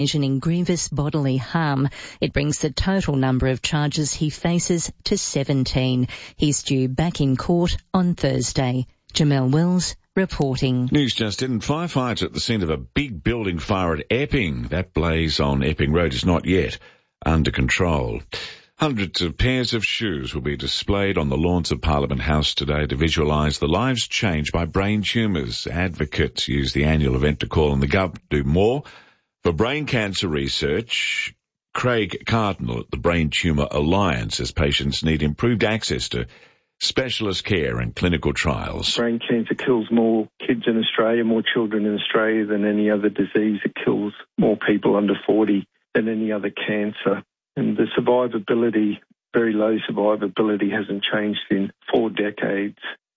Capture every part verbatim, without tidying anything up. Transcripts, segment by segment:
in grievous bodily harm. It brings the total number of charges he faces to seventeen. He's due back in court on Thursday. Jamel Wills reporting. News just in. Firefights at the scene of a big building fire at Epping. That blaze on Epping Road is not yet under control. Hundreds of pairs of shoes will be displayed on the lawns of Parliament House today to visualise the lives changed by brain tumours. Advocates use the annual event to call on the government to do more for brain cancer research. Craig Cardinal at the Brain Tumour Alliance says patients need improved access to specialist care and clinical trials. Brain cancer kills more kids in Australia, more children in Australia than any other disease. It kills more people under forty than any other cancer. And the survivability, very low survivability, hasn't changed in four decades.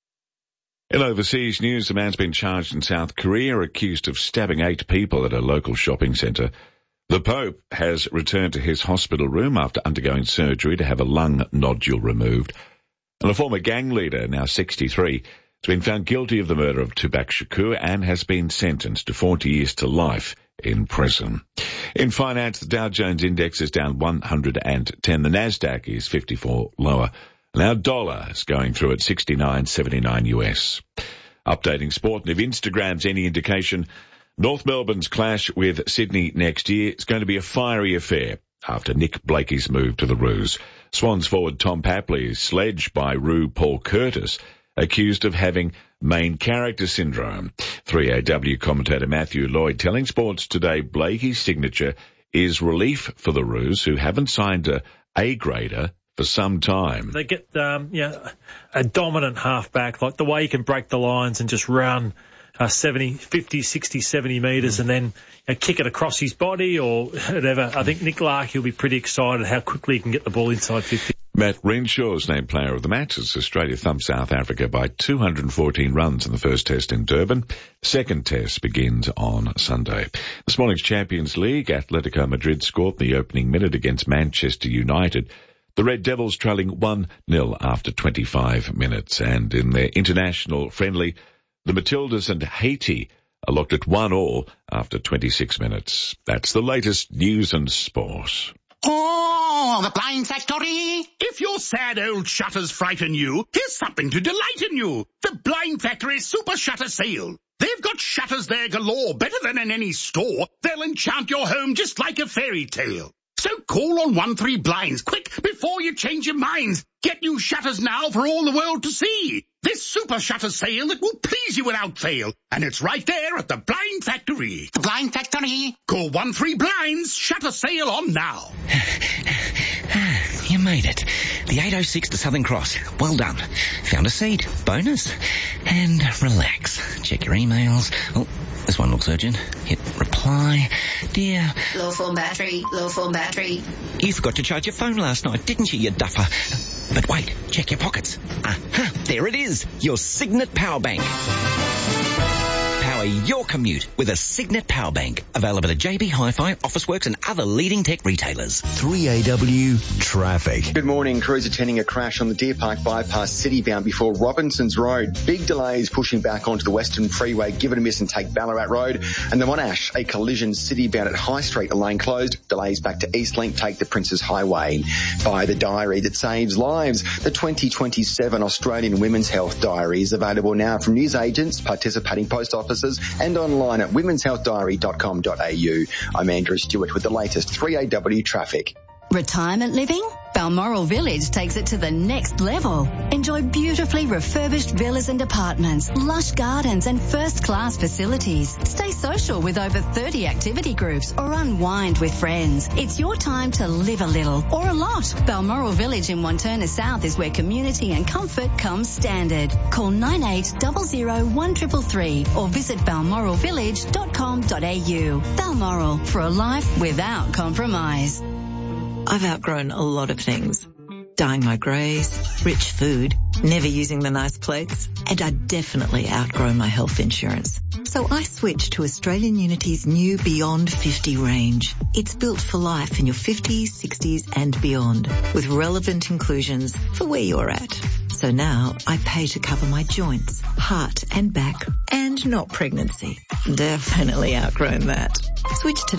In overseas news, a man's been charged in South Korea accused of stabbing eight people at a local shopping centre. The Pope has returned to his hospital room after undergoing surgery to have a lung nodule removed. And a former gang leader, now sixty-three, has been found guilty of the murder of Tupac Shakur and has been sentenced to forty years to life in prison. In finance, the Dow Jones Index is down one hundred ten. The Nasdaq is fifty-four lower. And our dollar is going through at sixty-nine seventy-nine U S. Updating sport, and if Instagram's any indication, North Melbourne's clash with Sydney next year is going to be a fiery affair after Nick Blakey's move to the Roos. Swans forward Tom Papley is sledged by Roo Paul Curtis, accused of having main character syndrome. three A W commentator Matthew Lloyd telling Sports Today Blakey's signature is relief for the Roos, who haven't signed a A-grader for some time. They get um, yeah, a dominant halfback, like the way he can break the lines and just run uh, seventy, fifty, sixty, seventy metres mm. and then you know, kick it across his body or whatever. I think Nick Larkey will be pretty excited how quickly he can get the ball inside fifty. Matt Renshaw's named player of the match as Australia thumped South Africa by two hundred fourteen runs in the first test in Durban. Second test begins on Sunday. This morning's Champions League, Atletico Madrid scored in the opening minute against Manchester United. The Red Devils trailing one nil after twenty-five minutes. And in their international friendly, the Matildas and Haiti are locked at one all after twenty-six minutes. That's the latest news and sport. Oh, the Blind Factory! If your sad old shutters frighten you, here's something to delight in you. The Blind Factory Super Shutter Sale. They've got shutters there galore, better than in any store. They'll enchant your home just like a fairy tale. So call on one three Blinds, quick, before you change your minds. Get new shutters now for all the world to see. This super shutter sale that will please you without fail. And it's right there at the Blind Factory. The Blind Factory? Call one three Blinds, shutter sale on now. You made it. The eight oh six to Southern Cross. Well done. Found a seat. Bonus. And relax. Check your emails. Oh, this one looks urgent. Hit reply. Dear. Low phone battery. Low phone battery. You forgot to charge your phone last night, didn't you, you duffer? But wait, check your pockets. Aha, there it is. Your Signet Power Bank. Power your commute with a Signet Power Bank. Available at J B Hi-Fi, Officeworks and other leading tech retailers. three A W traffic. Good morning. Crews attending a crash on the Deer Park bypass citybound before Robinsons Road. Big delays pushing back onto the Western Freeway. Give it a miss and take Ballarat Road. And the Monash, a collision citybound at High Street, a lane closed. Delays back to Eastlink. Take the Princes Highway. Buy the diary that saves lives. The twenty twenty-seven Australian Women's Health Diary is available now from newsagents, participating post offices and online at women's health diary dot com dot a u. I'm Andrew Stewart with the latest three A W traffic. Retirement living? Balmoral Village takes it to the next level. Enjoy beautifully refurbished villas and apartments, lush gardens and first-class facilities. Stay social with over thirty activity groups or unwind with friends. It's your time to live a little or a lot. Balmoral Village in Wantirna South is where community and comfort comes standard. Call nine eight zero zero one three three three or visit balmoral village dot com dot a u. Balmoral, for a life without compromise. I've outgrown a lot of things. Dyeing my greys, rich food, never using the nice plates, and I definitely outgrown my health insurance. So I switched to Australian Unity's new Beyond fifty range. It's built for life in your fifties, sixties and beyond, with relevant inclusions for where you're at. So now I pay to cover my joints, heart and back, and not pregnancy. Definitely outgrown that. Switch today.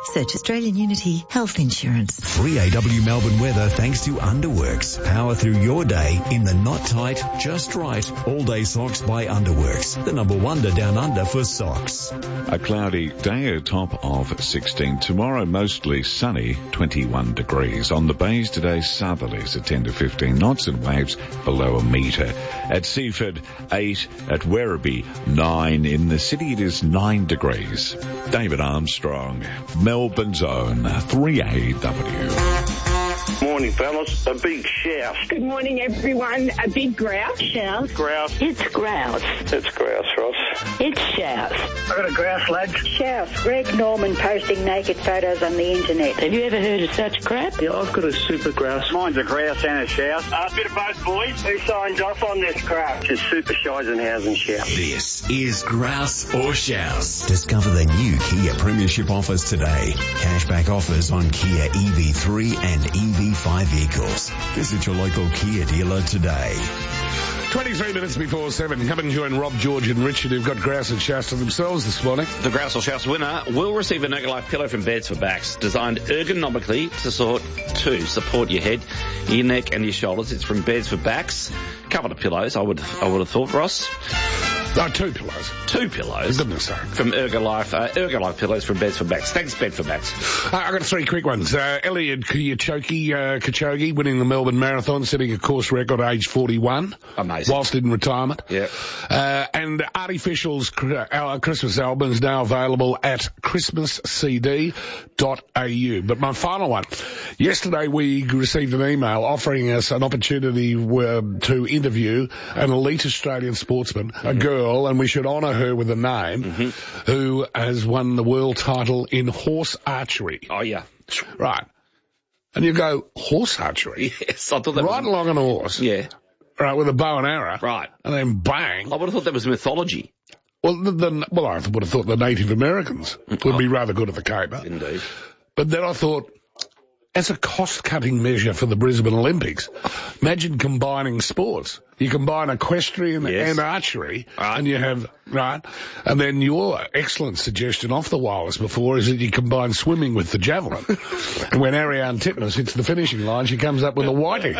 Search Australian Unity Health Insurance. Free A W Melbourne weather thanks to Underworks. Power through your day in the not tight, just right, all-day socks by Underworks. The number one to down under for socks. A cloudy day, a top of sixteen. Tomorrow, mostly sunny, twenty-one degrees. On the bays today, southerlies at ten to fifteen knots and waves below a metre. At Seaford, eight. At Werribee, nine. In the city, it is nine degrees. David Armstrong, Melbourne's own three A W. Morning, fellas. A big shout. Good morning, everyone. A big grouse. Shout. Grouse. It's grouse. It's grouse, Ross. It's shout. I got a grouse, lads. Shout. Greg Norman posting naked photos on the internet. Have you ever heard of such crap? Yeah, I've got a super grouse. Mine's a grouse and a shout. Uh, a bit of both, boys. Who signs off on this crap? Just super Scheisenhausen shout. This is Grouse or Shouse. Discover the new Kia Premiership offers today. Cashback offers on Kia E V three and E V five vehicles. Visit your local Kia dealer today. twenty-three minutes before seven. Come and join Rob, George and Richard, who've got Grouse and Shouse to themselves this morning. The Grouse or Shouse winner will receive an Ergolife pillow from Beds for Backs, designed ergonomically to, sort, to support your head, your neck and your shoulders. It's from Beds for Backs. Couple of pillows, I would I would have thought, Ross. No, two pillows. Two pillows. For goodness sake. From Ergolife, uh, Ergolife pillows from Beds for Backs. Thanks, Bed for Backs. Uh, I've got three quick ones. Uh, Elliot Kyochoki, uh, Kipchoge winning the Melbourne Marathon, setting a course record at age forty-one. Amazing. Whilst in retirement. Yeah. Uh, and Artificial's cr- uh, Christmas album is now available at christmas c d dot a u. But my final one. Yesterday we received an email offering us an opportunity uh, to interview an elite Australian sportsman, mm-hmm. a girl, and we should honour her with a name, mm-hmm. who has won the world title in horse archery. Oh, yeah. Right. And you go, horse archery? Yes, I thought that right was... along on a horse. Yeah. Right, with a bow and arrow. Right. And then bang. I would have thought that was mythology. Well, the, the, well, I would have thought the Native Americans would oh. be rather good at the caper. Indeed. But then I thought, as a cost-cutting measure for the Brisbane Olympics, imagine combining sports. You combine equestrian yes. and archery, right. and you have, right, and then your excellent suggestion off the wireless before is that you combine swimming with the javelin. And when Ariane Titmus hits the finishing line, she comes up with a whiting.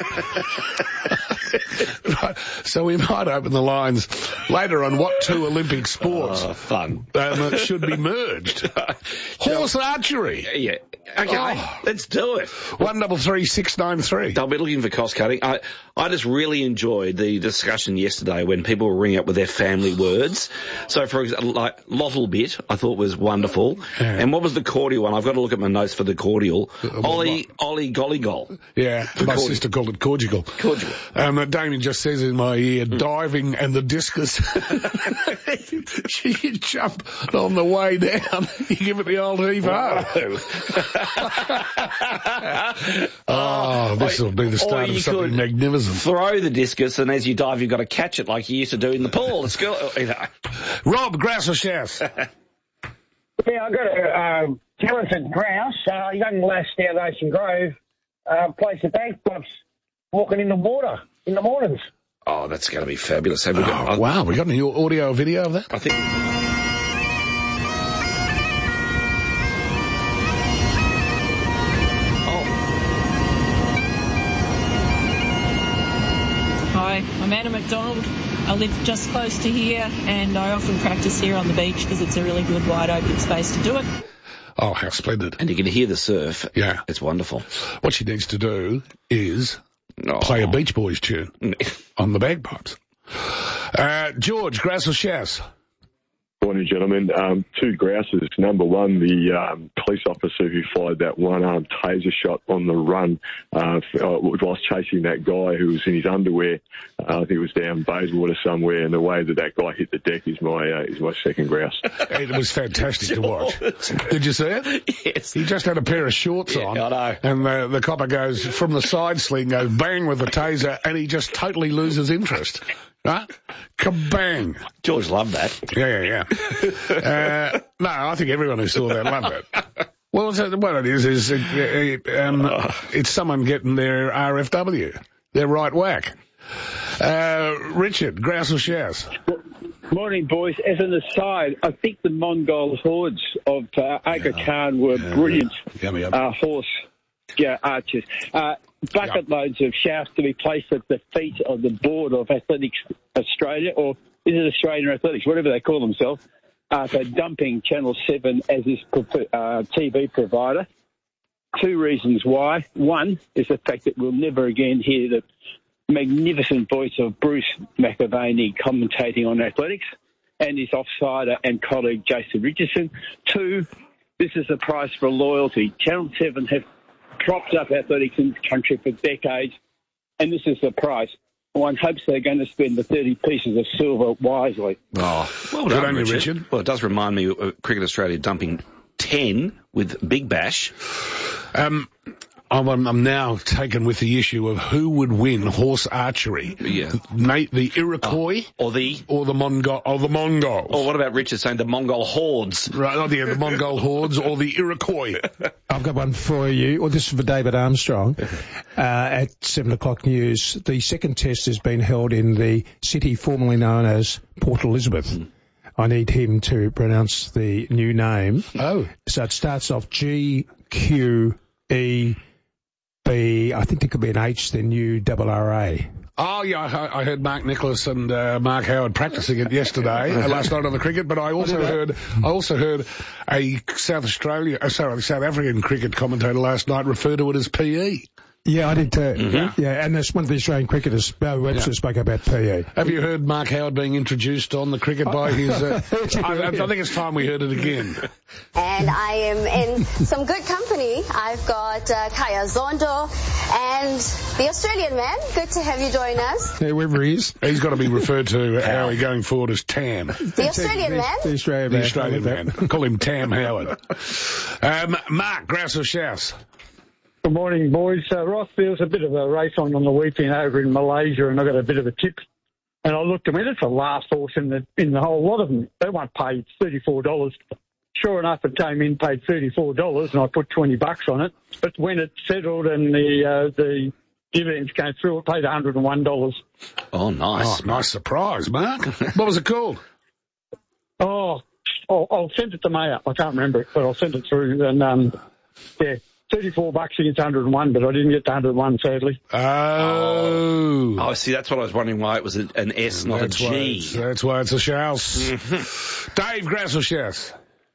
Right. So we might open the lines later on what two Olympic sports oh, fun. Um, should be merged. Horse archery. Yeah. Okay, oh. let's do it. One double three six nine three. They'll be looking for cost cutting. I I just really enjoyed the discussion yesterday when people were ringing up with their family words. So for example, like Lottle Bit, I thought was wonderful. Yeah. And what was the cordial one? I've got to look at my notes for the cordial. Uh, Ollie Ollie Golly Gol. Yeah, my cordial. sister called it cordial. Cordial. Um, Damien just says in my ear, mm. diving and the discus. You jump on the way down. You give it the old heave ho. Oh, this will be the start of something magnificent. Throw the discus, and as you dive, you've got to catch it like you used to do in the pool at school. You know. Rob, grouse or shouse? Yeah, I've got a uh, talented grouse, uh, young lass down Ocean Grove, uh, plays the bagpipes, walking in the water in the mornings. Oh, that's going to be fabulous. Have we got, oh, I, wow, we got any audio or video of that? I think... I'm Anna McDonald. I live just close to here, and I often practice here on the beach because it's a really good wide open space to do it. Oh, how splendid. And you can hear the surf. Yeah. It's wonderful. What she needs to do is oh. play a Beach Boys tune on the bagpipes. Uh, George, grouse or shouse? Morning, gentlemen. Um, two grouses. Number one, the um, police officer who fired that one-armed taser shot on the run uh, whilst chasing that guy who was in his underwear. Uh, I think it was down Bayswater somewhere, and the way that that guy hit the deck is my uh, is my second grouse. It was fantastic to watch. Did you see it? Yes. He just had a pair of shorts yeah, on, I know. and the, the copper goes from the side sling, goes bang with the taser, and he just totally loses interest. Right? Kabang. George loved that. Yeah, yeah, yeah. uh, no, I think everyone who saw that loved it. Well, what it is, is uh, um, it's someone getting their R F W, their right whack. Uh, Richard, grouse or shouse? Morning, boys. As an aside, I think the Mongol hordes of uh, Aga Khan were Yeah. brilliant Yummy, yummy. uh, horse yeah, archers. Uh, bucket loads of shafts to be placed at the feet of the board of Athletics Australia, or is it Australian Athletics, whatever they call themselves, uh, for dumping Channel seven as its uh, T V provider. Two reasons why. One is the fact that we'll never again hear the magnificent voice of Bruce McAvaney commentating on athletics and his offsider and colleague Jason Richardson. Two, this is the price for loyalty. Channel seven have propped up athletics in this country for decades, and this is the price. One hopes they're going to spend the thirty pieces of silver wisely. Oh, well Good done, on you, Richard. Richard. Well, it does remind me of Cricket Australia dumping ten with Big Bash. Um, I'm, I'm now taken with the issue of who would win horse archery. Yeah. Mate, the Iroquois or the or the Mongol or the Mongols. Or what about Richard saying the Mongol hordes? Right, oh, yeah, the Mongol hordes or the Iroquois. I've got one for you. Well, this is for David Armstrong. Uh, at seven o'clock news, the second test has been held in the city formerly known as Port Elizabeth. Mm. I need him to pronounce the new name. Oh. So it starts off G Q E B, I think there could be an H, then U R R A. Oh, yeah, I, I heard Mark Nicholas and uh, Mark Howard practicing it yesterday, uh, last night on the cricket, but I also heard I also heard a South Australia, uh, sorry, South African cricket commentator last night refer to it as P E. Yeah, I did too. Mm-hmm. Yeah, and that's one of the Australian cricketers, uh, Webster, yeah. spoke about P E. Have you heard Mark Howard being introduced on the cricket by his... Uh, I, I think it's time we heard it again. And I am in some good company. I've got uh, Kaya Zondo and the Australian man. Good to have you join us. Yeah, whoever he is. He's got to be referred to, Howie, going forward as Tam. The Australian the, man? The Australian the man. Australian man. Call him Tam Howard. Um, Mark, grouse or shouse? Good morning, boys. Uh, Ross, there was a bit of a race on on the weekend over in Malaysia, and I got a bit of a tip. And I looked, I mean, it's the last horse in the in the whole lot of them. That one paid thirty-four dollars. Sure enough, it came in, paid thirty-four dollars, and I put twenty bucks on it. But when it settled and the uh, the dividends came through, it paid one hundred and one dollars. Oh, nice. Oh, nice surprise, Mark. What was it called? Oh, I'll, I'll send it to Maya. I can't remember it, but I'll send it through. And, um, yeah. thirty-four bucks against one hundred and one, but I didn't get to one hundred and one, sadly. Oh. Oh, see, that's what I was wondering why it was an S, not that's a G. Why it's, that's why it's a shouse. Dave, grouse or shouse?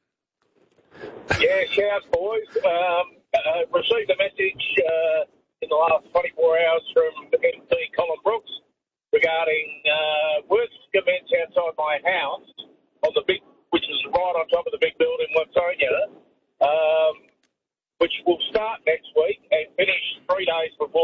Yeah, shouse, boys. Um, uh, received a message uh, in the last twenty-four hours from M P Colin Brooks regarding uh, works to commence outside my house on the big, which is right on top of the big building, Watsonia. Um, which will start next week and finish three days before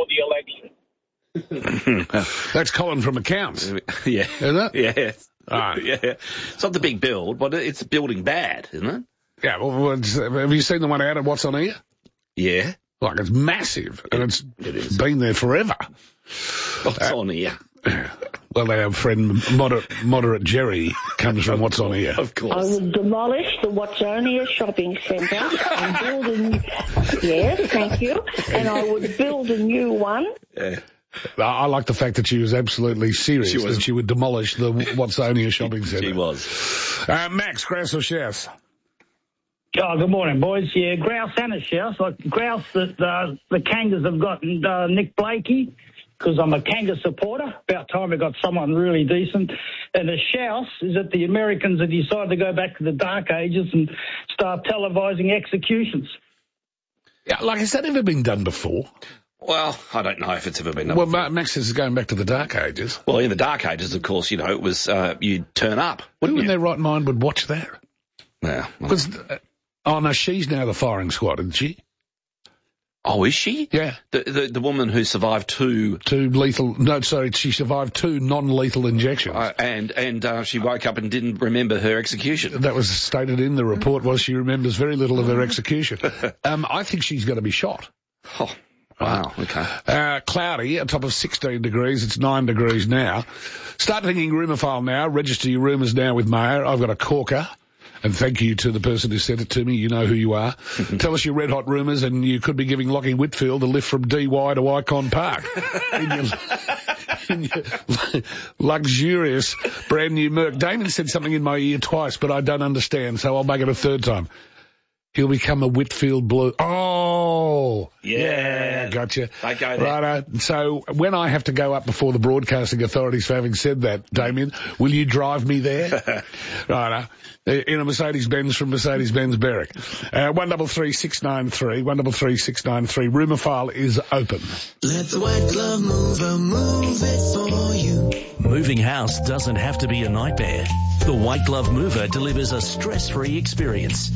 the election. That's Colin from accounts. Yeah. Isn't it? Yeah. Ah. Yeah. It's not the big build, but it's building bad, isn't it? Yeah, well, have you seen the one out at What's On Here? Yeah. Like, it's massive, and it's it is. been there forever. What's uh, on here? Well, our friend Moderate, Moderate Jerry comes from What's On Here. Of course. I would demolish the Watsonia shopping centre and build a new... Yes, thank you. And I would build a new one. Yeah. I like the fact that she was absolutely serious she was. that she would demolish the Watsonia shopping centre. She was. Uh, Max, grouse or shouse? Oh, good morning, boys. Yeah, grouse and a shouse. Like grouse that uh, the Kangas have gotten uh, Nick Blakey, because I'm a Kanga supporter. About time we got someone really decent. And the shouse is that the Americans have decided to go back to the dark ages and start televising executions. Yeah, like, has that ever been done before? Well, I don't know if it's ever been done Well, before. Max is going back to the dark ages. Well, in the dark ages, of course, you know, it was, uh, you'd turn up. Who in their right mind would watch that? Yeah. Because, uh, oh no, she's now the firing squad, isn't she? Oh, is she? Yeah. The, the the woman who survived two... Two lethal... No, sorry, she survived two non-lethal injections. Uh, and and uh, she woke up and didn't remember her execution. That was stated in the report, was she remembers very little of her execution. um, I think she's going to be shot. Oh, wow, okay. Uh, cloudy, a top of sixteen degrees. It's nine degrees now. Start thinking rumour file now. Register your rumours now with Mayor. I've got a corker. And thank you to the person who sent it to me. You know who you are. Tell us your red hot rumours, and you could be giving Lockie Whitfield a lift from D Y to Icon Park. in, your, in your luxurious brand new Merc. Damien said something in my ear twice, but I don't understand, so I'll make it a third time. He'll become a Whitfield Blue. Oh! Yeah. Yeah, gotcha. They go there. Right, so when I have to go up before the broadcasting authorities for having said that, Damien, will you drive me there? Right, in a Mercedes-Benz from Mercedes-Benz Berwick. Uh, one double three six nine three, one double three six nine three. Rumour file is open. Let the white glove mover move it for you. Moving house doesn't have to be a nightmare. The White Glove Mover delivers a stress-free experience.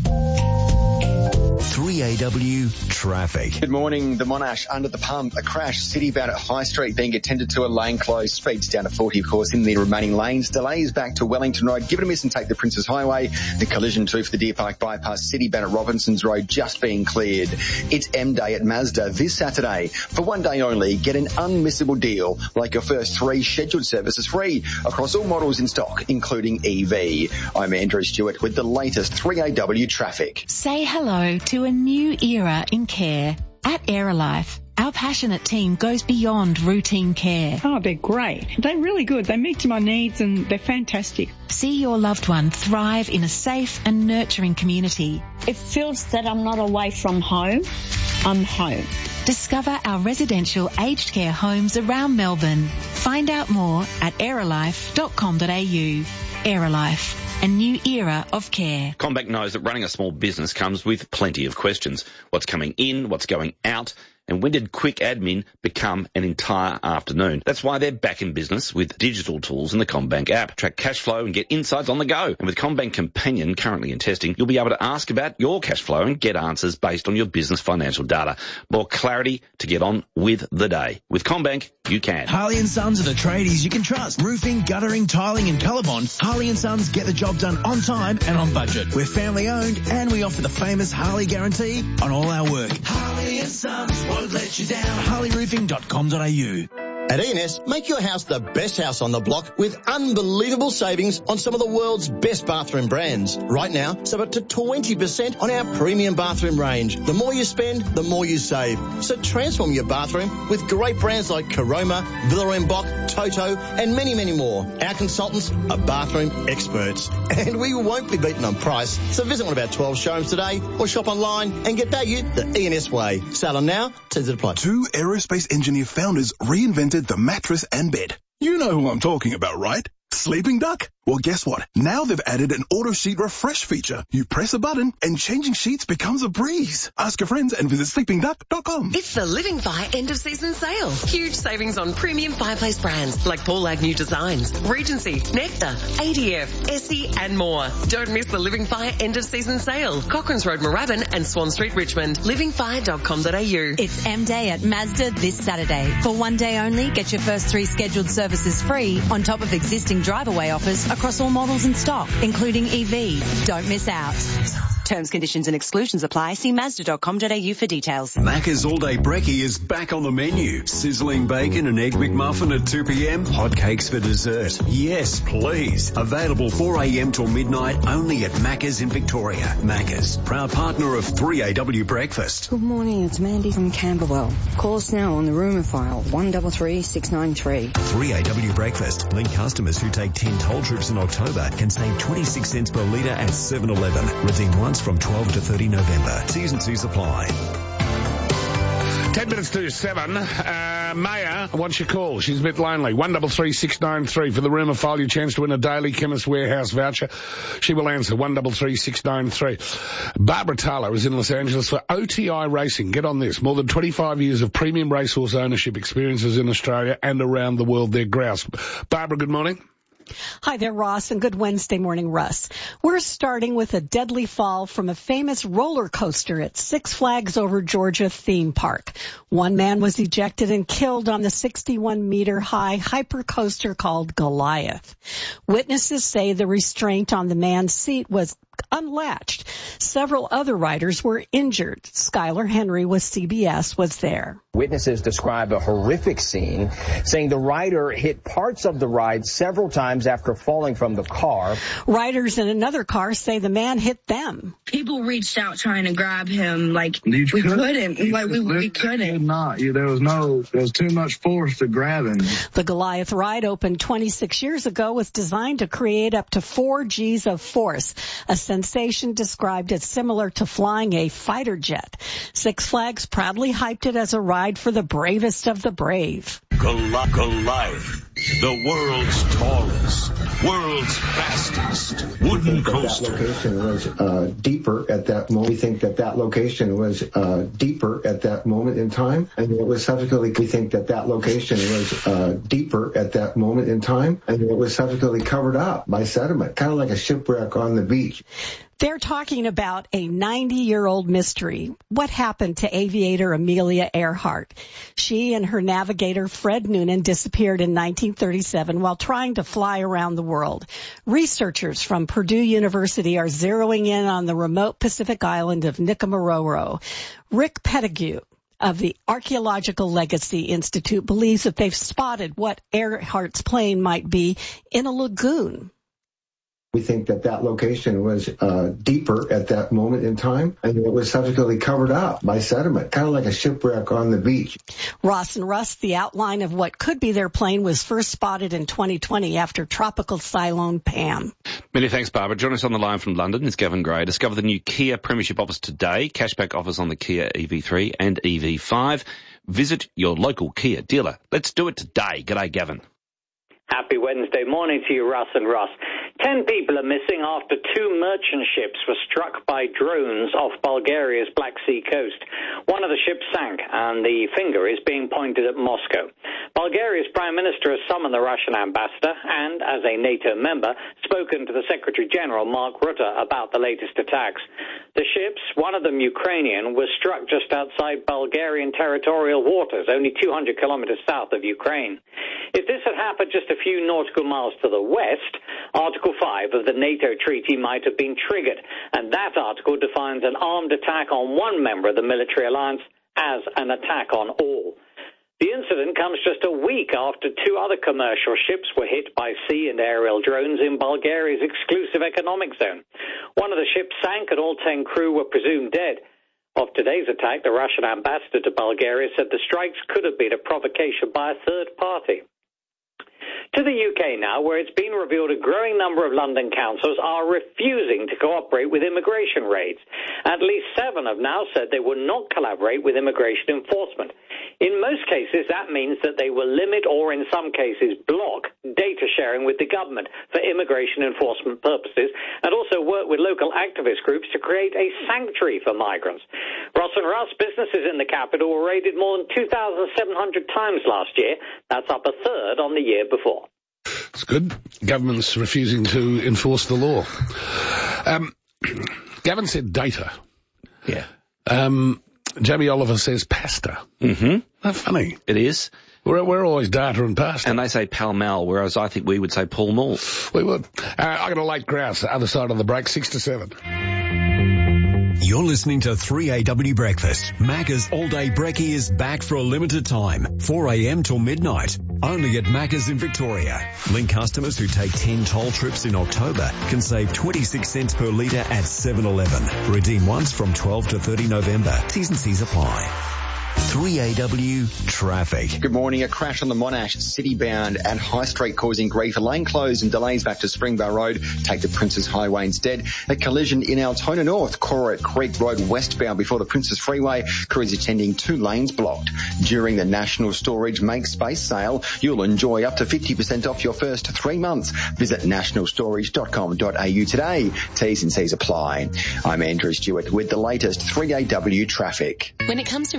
three A W traffic. Good morning. The Monash under the pump. A crash city-bound at High Street being attended to, a lane closed. Speeds down to forty, of course, in the remaining lanes. Delays back to Wellington Road. Give it a miss and take the Princes Highway. The collision too for the Deer Park bypass city-bound at Robinson's Road just being cleared. It's M-Day at Mazda this Saturday. For one day only, get an unmissable deal like your first three scheduled services free across all models in stock, including E V. I'm Andrew Stewart with the latest three A W traffic. Say hello to a new era in care. At Aerolife, our passionate team goes beyond routine care. Oh, they're great. They're really good. They meet my needs and they're fantastic. See your loved one thrive in a safe and nurturing community. It feels that I'm not away from home. I'm home. Discover our residential aged care homes around Melbourne. Find out more at aerolife dot com dot a u. Aerolife, a new era of care. CommBank knows that running a small business comes with plenty of questions. What's coming in, what's going out, and when did quick admin become an entire afternoon? That's why they're back in business with digital tools in the CommBank app. Track cash flow and get insights on the go. And with CommBank Companion currently in testing, you'll be able to ask about your cash flow and get answers based on your business financial data. More clarity to get on with the day. With CommBank, you can. Harley and Sons are the tradies you can trust. Roofing, guttering, tiling and Colorbond. Harley and Sons get the job done on time and on budget. We're family owned and we offer the famous Harley guarantee on all our work. Harley and Sons won't let you down. harley roofing dot com dot a u. At E N S, make your house the best house on the block with unbelievable savings on some of the world's best bathroom brands. Right now, save up to twenty percent on our premium bathroom range. The more you spend, the more you save. So transform your bathroom with great brands like Caroma, Villa and Bock, Toto, and many, many more. Our consultants are bathroom experts. And we won't be beaten on price. So visit one of our twelve showrooms today or shop online and get value the E N S way. Sale on now, terms and apply. Two aerospace engineer founders reinvented the mattress and bed. You know who I'm talking about, right? Sleeping Duck? Well, guess what? Now they've added an auto sheet refresh feature. You press a button and changing sheets becomes a breeze. Ask your friends and visit sleeping duck dot com. It's the Living Fire end of season sale. Huge savings on premium fireplace brands like Paul Agnew Designs, Regency, Nectar, A D F, Essie and more. Don't miss the Living Fire end of season sale. Cochrane's Road, Moorabbin and Swan Street, Richmond. living fire dot com dot a u. It's M-Day at Mazda this Saturday. For one day only, get your first three scheduled services free on top of existing drive-away offers across all models in stock, including E V. Don't miss out. Terms, conditions and exclusions apply. See mazda dot com dot a u for details. Macca's All Day Brekkie is back on the menu. Sizzling bacon and egg McMuffin at two p.m. Hot cakes for dessert. Yes, please. Available four a.m. till midnight only at Macca's in Victoria. Macca's, proud partner of three A W Breakfast. Good morning, it's Mandy from Camberwell. Call us now on the rumour file, one three three six nine three. three A W Breakfast. Link customers who take ten toll trips in October can save twenty-six cents per litre at seven eleven. Redeem once from twelve to thirty November. Season two supply. Ten minutes to seven. Uh, Maya wants your call. She's a bit lonely. One double three six nine three for the rumour file. Your chance to win a daily Chemist Warehouse voucher. She will answer one double three six nine three. Barbara Taylor is in Los Angeles for O T I Racing. Get on this. More than twenty-five years of premium racehorse ownership experiences in Australia and around the world. They're grouse. Barbara, good morning. Hi there, Ross, and good Wednesday morning, Russ. We're starting with a deadly fall from a famous roller coaster at Six Flags Over Georgia theme park. One man was ejected and killed on the sixty-one meter high hypercoaster called Goliath. Witnesses say the restraint on the man's seat was unlatched. Several other riders were injured. Skylar Henry with C B S was there. Witnesses describe a horrific scene, saying the rider hit parts of the ride several times after falling from the car. Riders in another car say the man hit them. People reached out trying to grab him, like You we couldn't. couldn't, like we, we couldn't. Not. You, there was no, there was too much force to grab him. The Goliath ride opened twenty-six years ago, was designed to create up to four G's of force, a sensation described as similar to flying a fighter jet. Six Flags proudly hyped it as a ride for the bravest of the brave. Goli- Goliath, the world's tallest, world's fastest wooden coaster. That location was uh, deeper at that moment. We think that that location was uh, deeper at that moment in time, and it was subsequently. We think that that location was uh, deeper at that moment in time, and it was subsequently covered up by sediment, kind of like a shipwreck on the beach. They're talking about a ninety-year-old mystery. What happened to aviator Amelia Earhart? She and her navigator Fred Noonan disappeared in nineteen thirty-seven while trying to fly around the world. Researchers from Purdue University are zeroing in on the remote Pacific island of Nikumaroro. Rick Pettigrew of the Archaeological Legacy Institute believes that they've spotted what Earhart's plane might be in a lagoon. We think that that location was uh, deeper at that moment in time, and it was subsequently covered up by sediment, kind of like a shipwreck on the beach. Ross and Russ, the outline of what could be their plane was first spotted in twenty twenty after Tropical Cyclone Pam. Many thanks, Barbara. Join us on the line from London is Gavin Gray. Discover the new Kia Premiership offers today. Cashback offers on the Kia E V three and E V five. Visit your local Kia dealer. Let's do it today. G'day, Gavin. Happy Wednesday morning to you, Russ and Russ. Ten people are missing after two merchant ships were struck by drones off Bulgaria's Black Sea coast. One of the ships sank, and the finger is being pointed at Moscow. Bulgaria's Prime Minister has summoned the Russian ambassador and, as a NATO member, spoken to the Secretary-General, Mark Rutte, about the latest attacks. The ships, one of them Ukrainian, was struck just outside Bulgarian territorial waters, only two hundred kilometers south of Ukraine. If this had happened just a few nautical miles to the west, Article five of the NATO treaty might have been triggered, and that article defines an armed attack on one member of the military alliance as an attack on all. The incident comes just a week after two other commercial ships were hit by sea and aerial drones in Bulgaria's exclusive economic zone. One of the ships sank and all ten crew were presumed dead. Of today's attack, the Russian ambassador to Bulgaria said the strikes could have been a provocation by a third party. To the U K now, where it's been revealed a growing number of London councils are refusing to cooperate with immigration raids. At least seven have now said they will not collaborate with immigration enforcement. In most cases, that means that they will limit or, in some cases, block data sharing with the government for immigration enforcement purposes, and also work with local activist groups to create a sanctuary for migrants. Ross and Russ, businesses in the capital were raided more than two thousand seven hundred times last year. That's up a third on the year before. It's good. Government's refusing to enforce the law. Um, Gavin said data. Yeah. Um, Jamie Oliver says pasta. Mm-hmm. That's funny. It is. We're, we're always data and pasta. And they say Pall Mall, whereas I think we would say Pall Mall. We would. Uh, I got a late grouse, the other side of the break, six to seven. You're listening to three A W Breakfast. Macca's All Day Brekkie is back for a limited time, four a.m. till midnight. Only at Macca's in Victoria. Link customers who take ten toll trips in October can save twenty-six cents per litre at seven eleven. Redeem once from twelve to thirty November. T's and C's apply. three A W Traffic. Good morning. A crash on the Monash city-bound at High Street causing grief. A lane closed and delays back to Springvale Road. Take the Princes Highway instead. A collision in Altona North, Corat Creek Road westbound before the Princes Freeway. Crews attending, two lanes blocked. During the National Storage Make Space sale, you'll enjoy up to fifty percent off your first three months. Visit national storage dot com dot a u today. T's and C's apply. I'm Andrew Stewart with the latest three A W Traffic. When it comes to reducing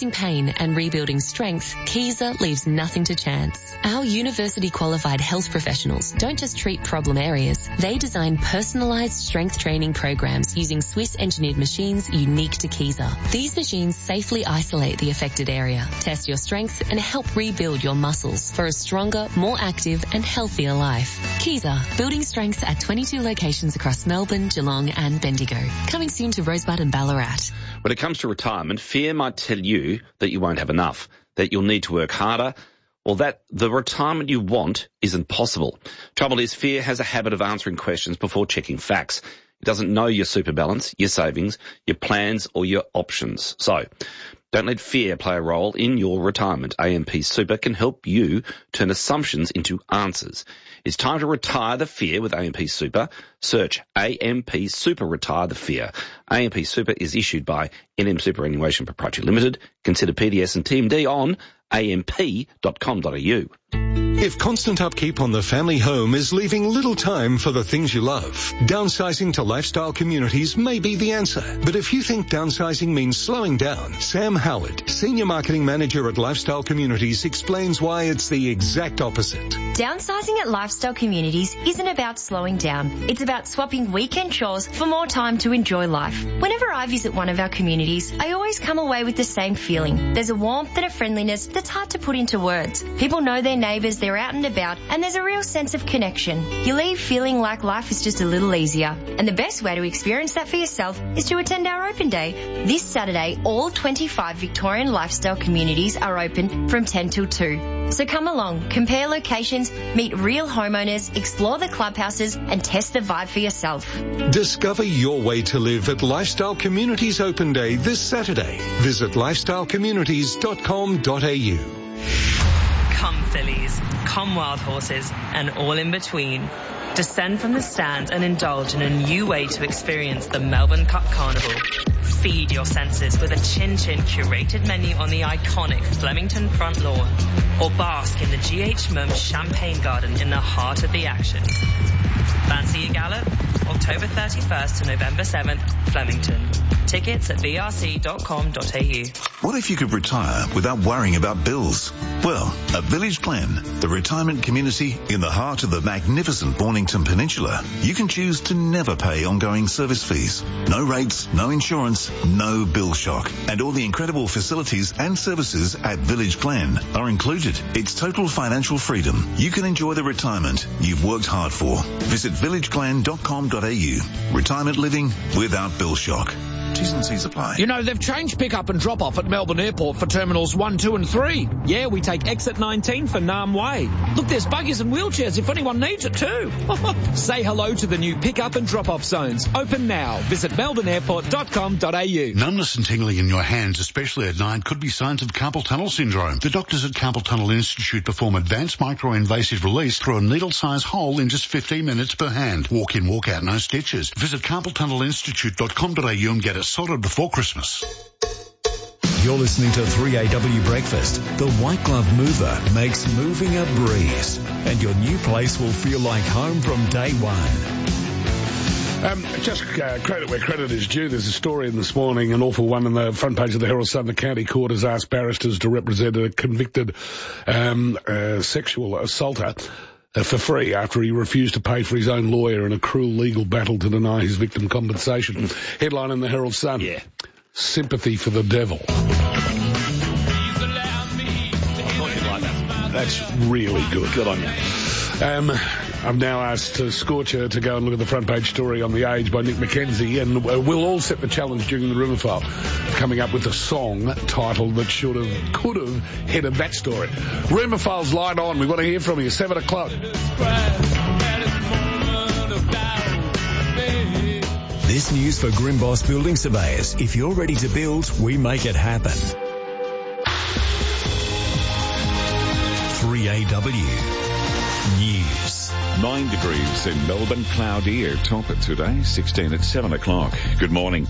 reducing pain and rebuilding strength, Kieser leaves nothing to chance. Our university-qualified health professionals don't just treat problem areas. They design personalised strength training programs using Swiss-engineered machines unique to Kieser. These machines safely isolate the affected area, test your strength, and help rebuild your muscles for a stronger, more active, and healthier life. Kieser, building strength at twenty-two locations across Melbourne, Geelong, and Bendigo. Coming soon to Rosebud and Ballarat. When it comes to retirement, fear might tell you that you won't have enough, that you'll need to work harder, or that the retirement you want isn't possible. Trouble is, fear has a habit of answering questions before checking facts. It doesn't know your super balance, your savings, your plans, or your options. So, don't let fear play a role in your retirement. A M P Super can help you turn assumptions into answers. It's time to retire the fear with A M P Super. Search A M P Super Retire the Fear. A M P Super is issued by N M Superannuation Proprietary Limited. Consider P D S and T M D on a m p dot com dot a u. If constant upkeep on the family home is leaving little time for the things you love, downsizing to lifestyle communities may be the answer. But if you think downsizing means slowing down, Sam Howard, Senior Marketing Manager at Lifestyle Communities, explains why it's the exact opposite. Downsizing at Lifestyle Communities isn't about slowing down. It's about swapping weekend chores for more time to enjoy life. Whenever I visit one of our communities, I always come away with the same feeling. There's a warmth and a friendliness that's hard to put into words. People know their neighbours, they're out and about, and there's a real sense of connection. You leave feeling like life is just a little easier. And the best way to experience that for yourself is to attend our open day. This Saturday, all twenty-five Victorian Lifestyle Communities are open from ten till two. So come along, compare locations, meet real homeowners, explore the clubhouses, and test the vibe for yourself. Discover your way to live at Lifestyle Communities Open Day this Saturday. Visit lifestyle communities dot com dot a u. Come fillies, come wild horses, and all in between. Descend from the stands and indulge in a new way to experience the Melbourne Cup Carnival. Feed your senses with a chin-chin curated menu on the iconic Flemington front lawn, or bask in the G H M U M Champagne Garden in the heart of the action. Fancy a gallop? October thirty-first to November seventh, Flemington. Tickets at v r c dot com dot a u. What if you could retire without worrying about bills? Well, at Village Glen, the retirement community in the heart of the magnificent Mornington Peninsula, you can choose to never pay ongoing service fees. No rates, no insurance, no bill shock. And all the incredible facilities and services at Village Glen are included. It's total financial freedom. You can enjoy the retirement you've worked hard for. Visit village glen dot com dot a u. Retirement living without bill shock. T's and C's apply. You know, they've changed pick-up and drop-off at Melbourne Airport for Terminals one, two and three. Yeah, we take exit nineteen for Nam Way. Look, there's buggies and wheelchairs if anyone needs it too. Say hello to the new pick-up and drop-off zones. Open now. Visit melbourne airport dot com dot a u. Numbness and tingling in your hands, especially at night, could be signs of carpal tunnel syndrome. The doctors at Carpal Tunnel Institute perform advanced micro-invasive release through a needle-sized hole in just fifteen minutes per hand. Walk in, walk out, no stitches. Visit carpal tunnel institute dot com dot a u and get it sorted before Christmas. You're listening to three A W Breakfast. The White Glove Mover makes moving a breeze, and your new place will feel like home from day one. Um, just uh, credit where credit is due. There's a story in this morning, an awful one, on the front page of the Herald Sun. The county court has asked barristers to represent a convicted um, uh, sexual assaulter Uh, for free after he refused to pay for his own lawyer in a cruel legal battle to deny his victim compensation. Headline in the Herald Sun. Yeah. Sympathy for the devil. That's really good. Good on you. Um, I've now asked uh, Scorcher to go and look at the front page story on The Age by Nick McKenzie, and uh, we'll all set the challenge during the Rumour File, coming up with a song title that should have, could have headed that story. Rumour File's light on. We want to hear from you. Seven o'clock. This news for Grimboss Building Surveyors. If you're ready to build, we make it happen. three A W News. Nine degrees in Melbourne, cloudy, top at today, sixteen at seven o'clock. Good morning.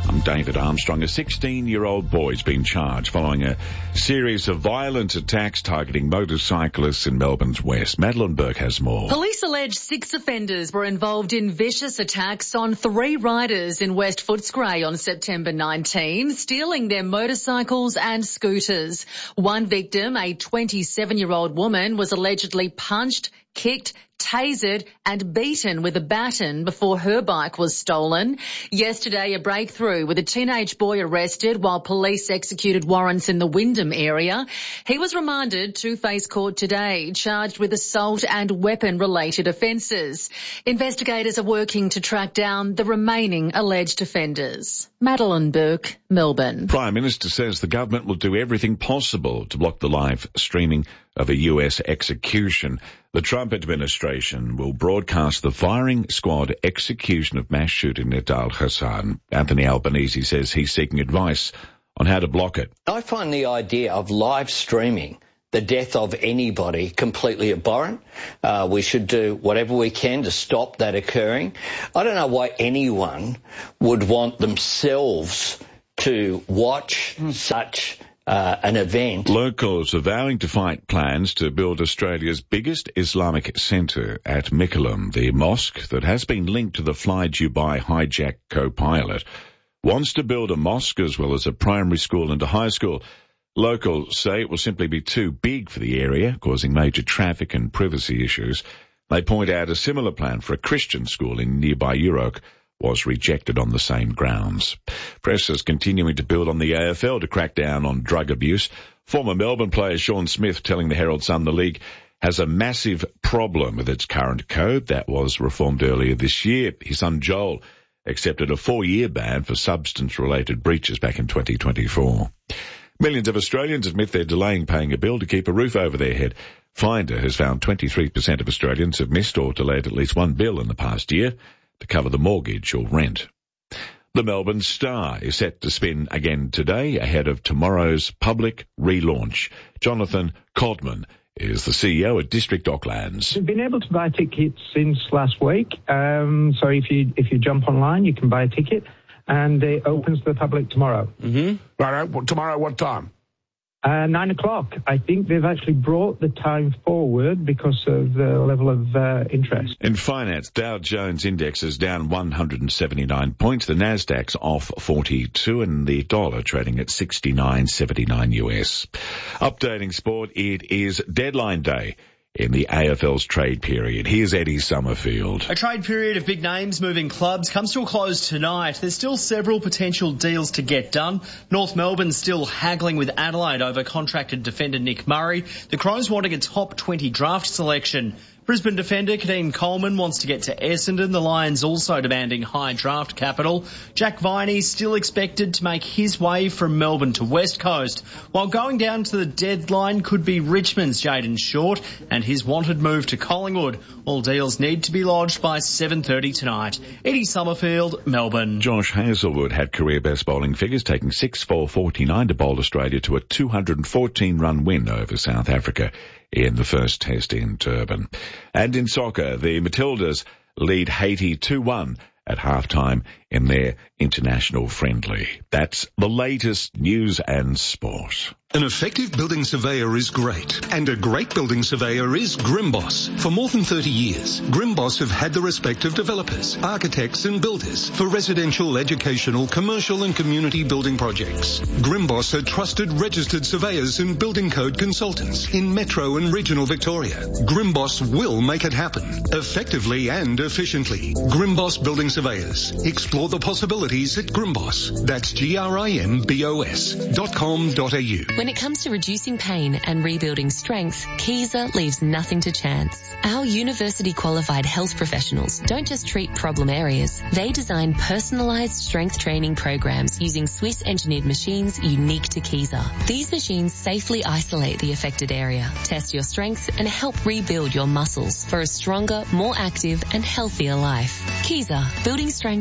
I'm David Armstrong. A sixteen-year-old boy's been charged following a series of violent attacks targeting motorcyclists in Melbourne's west. Madeline Burke has more. Police allege six offenders were involved in vicious attacks on three riders in West Footscray on September nineteenth, stealing their motorcycles and scooters. One victim, a twenty-seven-year-old woman, was allegedly punched, kicked, tasered and beaten with a baton before her bike was stolen. Yesterday, a breakthrough with a teenage boy arrested while police executed warrants in the Wyndham area. He was remanded to face court today, charged with assault and weapon-related offences. Investigators are working to track down the remaining alleged offenders. Madeline Burke, Melbourne. Prime Minister says the government will do everything possible to block the live streaming of a U S execution. The Trump administration will broadcast the firing squad execution of mass shooter Nidal Hasan. Anthony Albanese says he's seeking advice on how to block it. I find the idea of live streaming the death of anybody completely abhorrent. Uh, we should do whatever we can to stop that occurring. I don't know why anyone would want themselves to watch mm. such Uh, an event. Locals are vowing to fight plans to build Australia's biggest Islamic centre at Mickleham. The mosque that has been linked to the Fly Dubai hijack co-pilot wants to build a mosque as well as a primary school and a high school. Locals say it will simply be too big for the area, causing major traffic and privacy issues. They point out a similar plan for a Christian school in nearby Euroke was rejected on the same grounds. Press is continuing to build on the A F L to crack down on drug abuse. Former Melbourne player Sean Smith telling the Herald Sun the league has a massive problem with its current code that was reformed earlier this year. His son Joel accepted a four-year ban for substance-related breaches back in twenty twenty-four. Millions of Australians admit they're delaying paying a bill to keep a roof over their head. Finder has found twenty-three percent of Australians have missed or delayed at least one bill in the past year to cover the mortgage or rent. The Melbourne Star is set to spin again today ahead of tomorrow's public relaunch. Jonathan Codman is the C E O at District Docklands. We've been able to buy tickets since last week. Um, so if you if you jump online, you can buy a ticket, and it opens to the public tomorrow. Mm-hmm. Right, well, tomorrow what time? Uh, nine o'clock. I think they've actually brought the time forward because of the level of uh, interest. In finance, Dow Jones Index is down one hundred seventy-nine points. The Nasdaq's off forty-two and the dollar trading at sixty-nine seventy-nine U S. Updating sport, it is deadline day in the A F L's trade period. Here's Eddie Summerfield. A trade period of big names moving clubs comes to a close tonight. There's still several potential deals to get done. North Melbourne's still haggling with Adelaide over contracted defender Nick Murray. The Crows wanting a top twenty draft selection. Brisbane defender Kadeem Coleman wants to get to Essendon. The Lions also demanding high draft capital. Jack Viney still expected to make his way from Melbourne to West Coast. While going down to the deadline could be Richmond's Jayden Short and his wanted move to Collingwood. All deals need to be lodged by seven thirty tonight. Eddie Summerfield, Melbourne. Josh Hazlewood had career best bowling figures, taking six four forty-nine to bowl Australia to a two hundred fourteen run win over South Africa in the first test in Durban. And in soccer, the Matildas lead Haiti two one at halftime in their international friendly. That's the latest news and sport. An effective building surveyor is great, and a great building surveyor is Grimboss. For more than thirty years, Grimboss have had the respect of developers, architects and builders for residential, educational, commercial and community building projects. Grimboss are trusted registered surveyors and building code consultants in Metro and regional Victoria. Grimboss will make it happen, effectively and efficiently. Grimboss Building Surveyors. Explore the possibilities at Grimboss. That's G R I M B O S dot com dot A U. When it comes to reducing pain and rebuilding strength, Kaiser leaves nothing to chance. Our university-qualified health professionals don't just treat problem areas. They design personalised strength training programs using Swiss-engineered machines unique to Kaiser. These machines safely isolate the affected area, test your strength, and help rebuild your muscles for a stronger, more active, and healthier life. Kaiser, building strength at twenty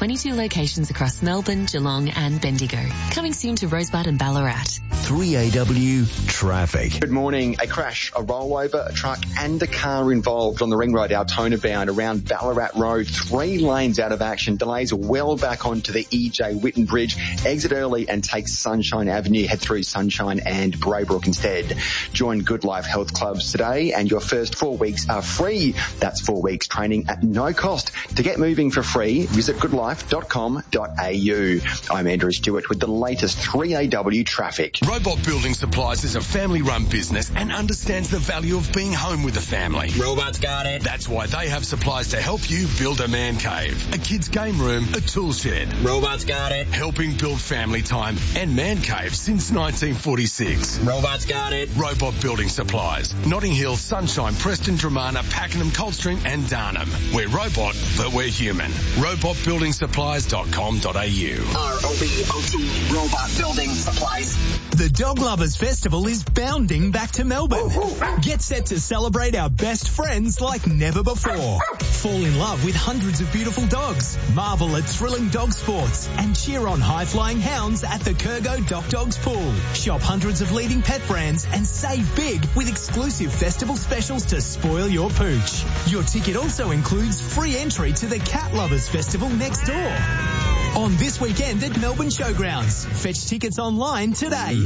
twenty-two locations across Melbourne, Geelong and Bendigo. Coming soon to Rosebud and Ballarat. three A W traffic. Good morning. A crash, a rollover, a truck and a car involved on the Ring Road Altona bound around Ballarat Road. Three lanes out of action. Delays well back onto the E J Whitten Bridge. Exit early and take Sunshine Avenue. Head through Sunshine and Braybrook instead. Join Good Life Health Clubs today and your first four weeks are free. That's four weeks training at no cost. To get moving for free, visit good life dot com dot a u. I'm Andrew Stewart with the latest three A W traffic. Robot Building Supplies is a family-run business and understands the value of being home with a family. Robots got it. That's why they have supplies to help you build a man cave, a kid's game room, a tool shed. Robots got it. Helping build family time and man caves since nineteen forty-six. Robots got it. Robot Building Supplies. Notting Hill, Sunshine, Preston, Dramana, Pakenham, Coldstream and Darnham. We're robot, but we're human. robot building supplies dot com dot a u. R O B O T, Robot Building Supplies. The Dog Lovers Festival is bounding back to Melbourne. Get set to celebrate our best friends like never before. Fall in love with hundreds of beautiful dogs. Marvel at thrilling dog sports and cheer on high-flying hounds at the Kurgo Doc Dogs Pool. Shop hundreds of leading pet brands and save big with exclusive festival specials to spoil your pooch. Your ticket also includes free entry to the Cat Lovers Festival next door. On this weekend at Melbourne Showgrounds. Fetch tickets online today.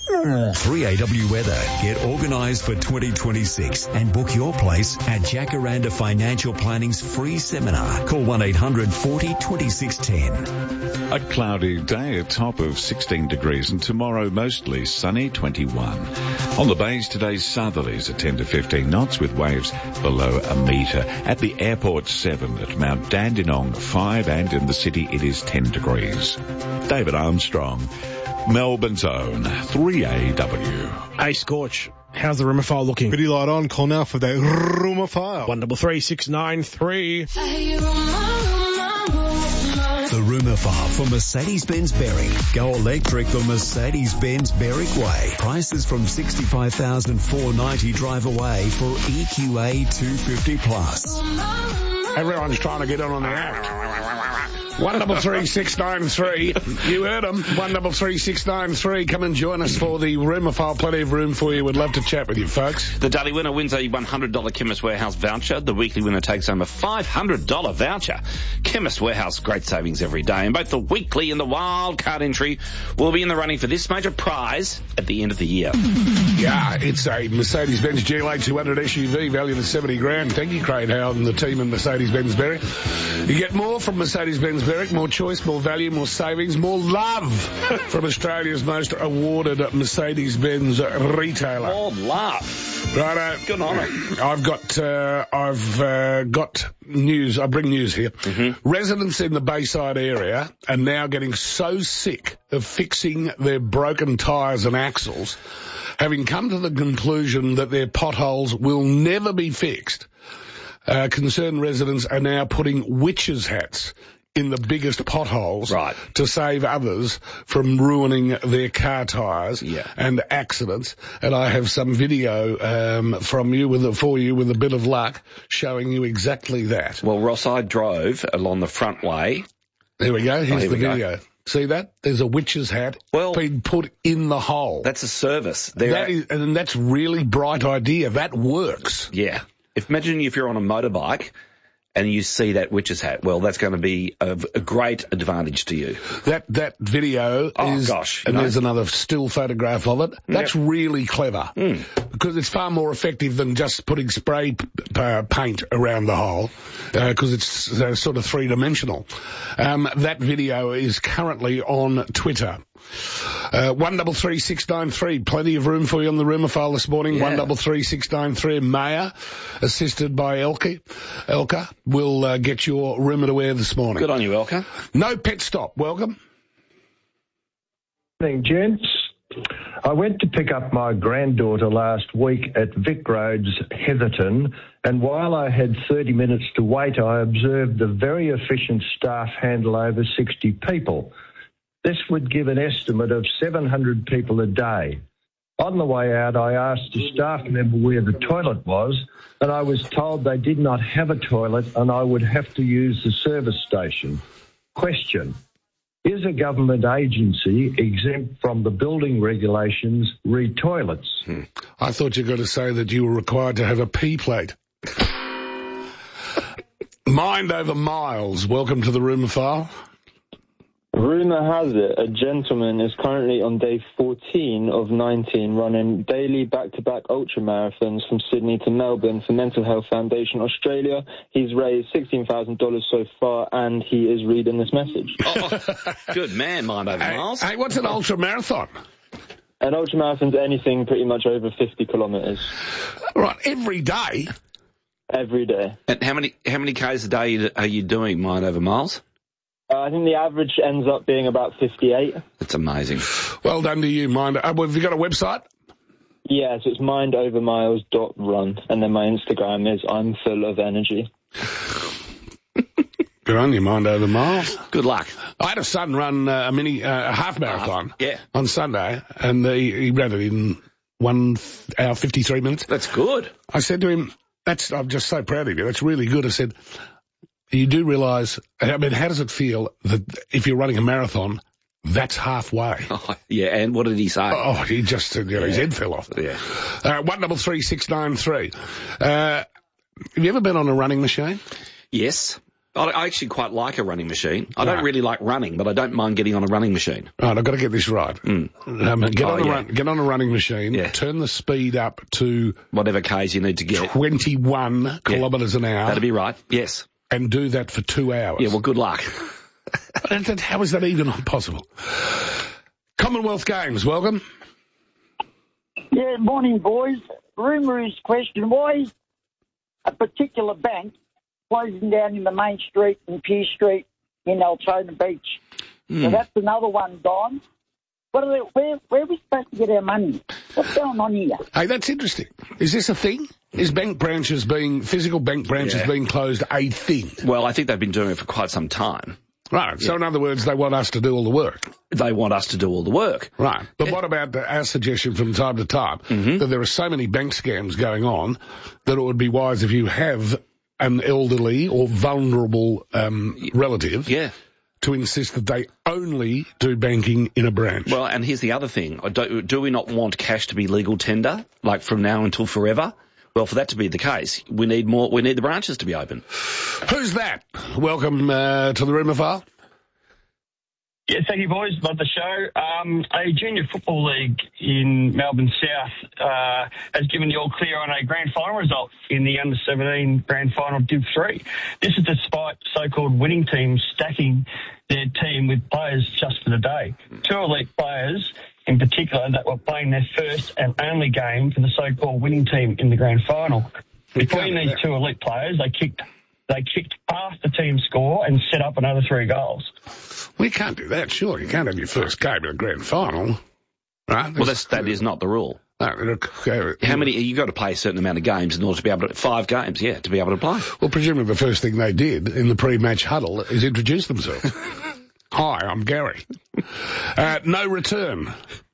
three A W weather. Get organised for twenty twenty-six and book your place at Jacaranda Financial Planning's free seminar. Call one eight hundred forty twenty-six ten. A cloudy day, a top of sixteen degrees, and tomorrow mostly sunny, twenty-one. On the bays, today's southerlies at ten to fifteen knots with waves below a metre. At the airport, seven. At Mount Dandenong, five. And in the city, it is ten degrees. David Armstrong, Melbourne's own three A W. Hey, Scorch, how's the rumour file looking? Pretty light on. Call now for that rumour file. One double three six nine three. The rumour file for Mercedes-Benz Berwick. Go electric the Mercedes-Benz Berwick way. Prices from sixty-five thousand four hundred ninety drive away for E Q A two fifty plus. Everyone's trying to get on on the act. One double three six nine three. You heard them. One double three six nine three. Come and join us for the rumour file. Plenty of room for you. We'd love to chat with you, folks. The daily winner wins a one hundred dollars Chemist Warehouse voucher. The weekly winner takes home a five hundred dollars voucher. Chemist Warehouse, great savings every day. And both the weekly and the wild card entry will be in the running for this major prize at the end of the year. Yeah, it's a Mercedes-Benz G L A two hundred S U V valued at seventy grand. Thank you, Craig Howard and the team in Mercedes-Benz Berwick. You get more from Mercedes-Benz Berwick, more choice, more value, more savings, more love from Australia's most awarded Mercedes-Benz retailer. More love. Righto. Good on it. I've got, uh, I've, uh, got news. I bring news here. Mm-hmm. Residents in the Bayside area are now getting so sick of fixing their broken tyres and axles, having come to the conclusion that their potholes will never be fixed. Uh, concerned residents are now putting witches' hats in the biggest potholes right. to save others from ruining their car tyres yeah. and accidents. And I have some video um, from you with a, for you with a bit of luck showing you exactly that. Well, Ross, I drove along the front way. There we go. Here's oh, here the we video. Go. See that? There's a witch's hat well, being put in the hole. That's a service. They're that is, and that's really bright idea. That works. Yeah. If, imagine if you're on a motorbike and you see that witch's hat. Well, that's going to be of a great advantage to you. That that video oh, is, gosh, and know. there's another still photograph of it. That's yep. really clever mm. because it's far more effective than just putting spray p- uh, paint around the hole because uh, it's uh, sort of three-dimensional. Um, that video is currently on Twitter. Uh, one double three six nine three. Plenty of room for you on the rumour file this morning. Yeah. One double three six nine three. Maya, assisted by Elke. Elka will uh, get your rumour to air this morning. Good on you, Elka. No pet stop. Welcome. Good morning, gents. I went to pick up my granddaughter last week at Vic Roads, Heatherton, and while I had thirty minutes to wait, I observed the very efficient staff handle over sixty people. This would give an estimate of seven hundred people a day. On the way out, I asked a staff member where the toilet was, and I was told they did not have a toilet and I would have to use the service station. Question. Is a government agency exempt from the building regulations re toilets? Hmm. I thought you were going to say that you were required to have a pee plate. Mind over miles. Welcome to the rumour file. Rumour has it a gentleman is currently on day fourteen of nineteen running daily back-to-back ultramarathons from Sydney to Melbourne for Mental Health Foundation Australia. He's raised sixteen thousand dollars so far, and he is reading this message. Oh, good man, mind over hey, miles. Hey, what's an ultramarathon? An ultramarathon's anything pretty much over fifty kilometres. Right, every day? Every day. And how many how many Ks a day are you doing, mind over miles? Uh, I think the average ends up being about fifty-eight. That's amazing. Well done to you, Mind. Uh, have you got a website? Yeah, so it's mind over miles dot run, and then my Instagram is I'm full of energy. Good on you, Mind Over Miles. Good luck. I had a son run uh, a mini, uh, a half marathon uh, yeah. on Sunday, and he, he ran it in one hour, fifty-three minutes. That's good. I said to him, "That's I'm just so proud of you. That's really good." I said, "You do realise, I mean, how does it feel that if you're running a marathon, that's halfway?" Oh, yeah, and what did he say? Oh, he just, you know, yeah. his head fell off. Yeah. Uh, one double three six nine three. Uh, have you ever been on a running machine? Yes. I, I actually quite like a running machine. I right. don't really like running, but I don't mind getting on a running machine. Right, I've got to get this right. Mm. Um, get, oh, on a yeah. run, get on a running machine, yeah. turn the speed up to... whatever Ks you need to get. twenty-one yeah. kilometres an hour. That'd be right, yes. And do that for two hours. Yeah, well, good luck. How is that even possible? Commonwealth Games, welcome. Yeah, morning, boys. Rumour is question, why is a particular bank closing down in the main street in Pier Street in Altona Beach? Mm. So that's another one gone. What are they, where, where are we supposed to get our money? What's going on here? Hey, that's interesting. Is this a thing? Is bank branches being, physical bank branches yeah. being closed a thing? Well, I think they've been doing it for quite some time. Right, so yeah. in other words, they want us to do all the work. They want us to do all the work. Right, but yeah. what about the, our suggestion from time to time mm-hmm. that there are so many bank scams going on that it would be wise if you have an elderly or vulnerable um, relative yeah. to insist that they only do banking in a branch. Well, and here's the other thing. Do, do we not want cash to be legal tender, like from now until forever? Well, for that to be the case, we need more. We need the branches to be open. Who's that? Welcome uh, to the rumour file. Yeah, thank you, boys. Love the show. Um, a junior football league in Melbourne South uh, has given the all clear on a grand final result in the under seventeen grand final Div three. This is despite so-called winning teams stacking their team with players just for the day. Two elite players in particular that were playing their first and only game for the so-called winning team in the grand final. Between these two elite players, they kicked they kicked past the team score and set up another three goals. We can't do that, sure. You can't have your first game in a grand final, right? Well, that's, that is not the rule. No, How many, you've got to play a certain amount of games in order to be able to, five games, yeah, to be able to play. Well, presumably the first thing they did in the pre-match huddle is introduce themselves. Hi, I'm Gary. Uh, no return.